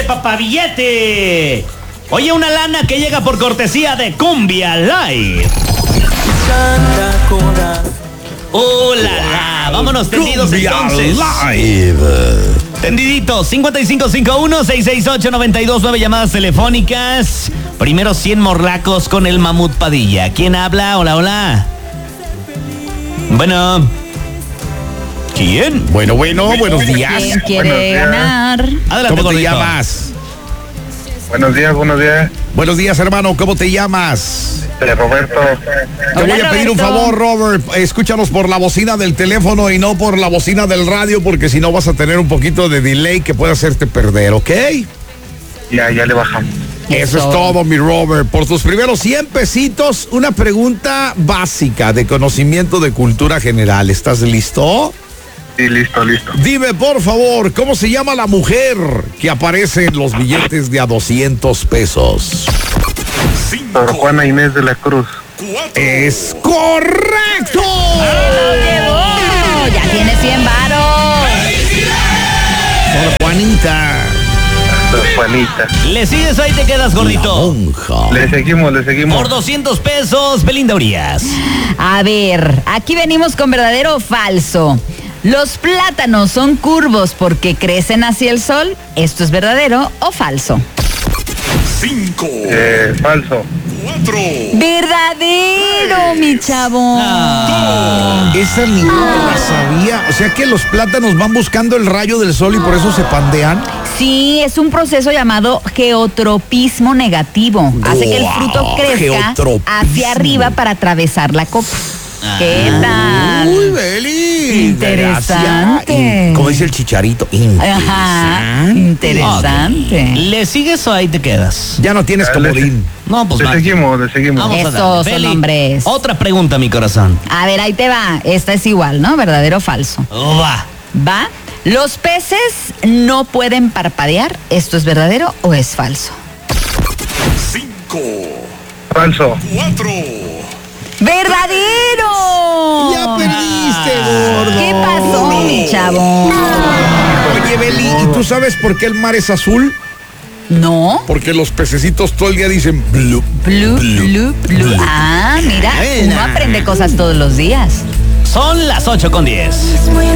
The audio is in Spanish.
papabillete. Oye, una lana que llega por cortesía de Cumbia Live. ¡Oh, la! Vámonos tendidos entonces. Live. Tendiditos, 5551-668-929 llamadas telefónicas. Primero 100 morlacos con el Mamut Padilla. ¿Quién habla? Hola, hola. Bueno. ¿Quién? Bueno, buenos días. ¿Quién quiere ganar? Adelante, ¿Cómo te gordito. llamas? Buenos días. Buenos días, hermano. ¿Cómo te llamas? Roberto. Te voy a pedir un Roberto. favor, Robert. Escúchanos por la bocina del teléfono y no por la bocina del radio, porque si no vas a tener un poquito de delay que puede hacerte perder, ¿ok? Ya le bajamos. Eso es todo, mi Robert. Por tus primeros 100 pesitos, una pregunta básica de conocimiento de cultura general. ¿Estás listo? Sí, listo. Dime, por favor, ¿cómo se llama la mujer que aparece en los billetes de a 200 pesos? Sor Juana Inés de la Cruz. ¡Es correcto! Ya tiene 100 varos. Sor Juanita. Sor Juanita. ¿Le sigues o ahí te quedas, gordito? Monja. Le seguimos. Por 200 pesos, Belinda Urias. A ver, aquí venimos con verdadero o falso. Los plátanos son curvos porque crecen hacia el sol. ¿Esto es verdadero o falso? Falso. ¡Verdadero, mi chavo! Esa ni yo la sabía. O sea que los plátanos van buscando el rayo del sol y por eso se pandean. Sí, es un proceso llamado geotropismo negativo. Hace que el fruto crezca geotropismo. hacia arriba para atravesar la copa. ¿Qué tal? Uy, Beli. Interesante. Gracias. Como dice el Chicharito. Ajá, interesante. ¿Le sigues o ahí te quedas? Ya no tienes comodín. No, pues Le va. seguimos. Vamos a Estos darle. son Beli, hombres. otra pregunta, mi corazón. A ver, ahí te va. Esta es igual, ¿no? ¿Verdadero o falso? Va. ¿Va? Los peces no pueden parpadear. ¿Esto es verdadero o es falso? Falso. ¡Verdadero! Ya perdiste, gordo. ¿Qué pasó, mi chavo? Oye, Beli, ¿y tú sabes por qué el mar es azul? ¿No? Porque los pececitos todo el día dicen blue. Blue. Ah, mira, uno aprende cosas todos los días. Son las 8:10.